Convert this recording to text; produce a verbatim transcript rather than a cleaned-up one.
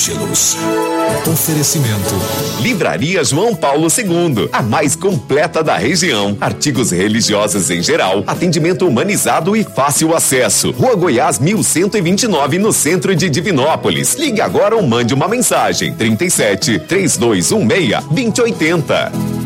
Oferecimento. Livraria João Paulo segundo, a mais completa da região. Artigos religiosos em geral, atendimento humanizado e fácil acesso. Rua Goiás mil cento e vinte e nove, no centro de Divinópolis. Ligue agora ou mande uma mensagem. trinta e sete, três dois um seis, dois zero oito zero.